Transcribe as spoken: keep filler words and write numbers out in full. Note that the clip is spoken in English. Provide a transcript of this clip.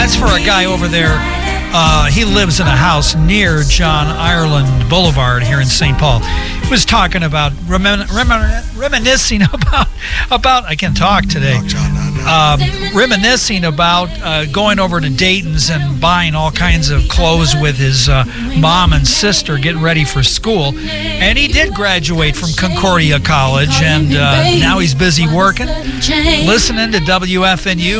That's for a guy over there. Uh, he lives in a house near John Ireland Boulevard here in Saint Paul. He was talking about, remin- remin- reminiscing about, about, I can talk today, uh, reminiscing about uh, going over to Dayton's and buying all kinds of clothes with his uh, mom and sister getting ready for school. And he did graduate from Concordia College, and uh, now he's busy working, listening to W F N U.